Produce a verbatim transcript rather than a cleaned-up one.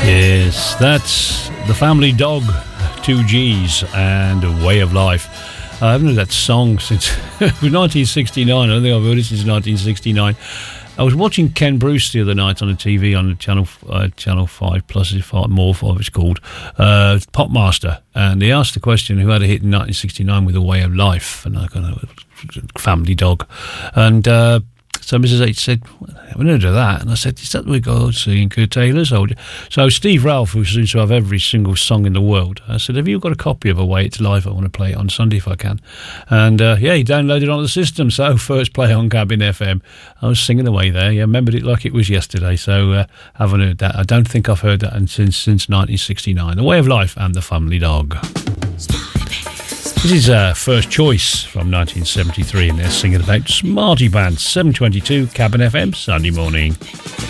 Yes, that's The Family Dog, Two G's, and A Way of Life. I haven't heard that song since nineteen sixty-nine. I don't think I've heard it since nineteen sixty-nine. I was watching Ken Bruce the other night on the T V on Channel uh, Channel five Plus, five, more five it's called, uh, Popmaster, and he asked the question who had a hit in nineteen sixty-nine with A Way of Life, and I kind of Family Dog, and uh, so Missus H said, I haven't heard of that. And I said, is that we go seeing Kurt Taylor? So, so Steve Ralph, who seems to have every single song in the world, I said, have you got a copy of A Way It's Life? I want to play it on Sunday if I can. And uh, yeah, he downloaded it on the system. So first play on Cabin F M. I was singing away there. Yeah, remembered it like it was yesterday. So uh, haven't heard that. I don't think I've heard that since, since nineteen sixty-nine. A Way of Life and The Family Dog. This is uh, First Choice from nineteen seventy-three, and they're singing about Smarty Band. seven twenty-two Cabin F M, Sunday morning.